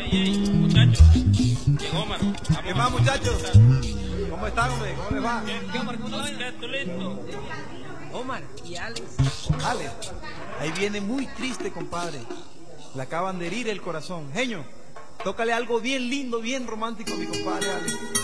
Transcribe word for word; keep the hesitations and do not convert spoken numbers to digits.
Muchachos, llegó Omar. ¿Qué más, muchachos? ¿Cómo están, hombre? ¿Cómo les va? ¿Qué, Omar? ¿Cómo estás? Listo. Omar y Alex. Alex, ahí viene muy triste, compadre. Le acaban de herir el corazón. Genio, tócale algo bien lindo, bien romántico a mi compadre Alex.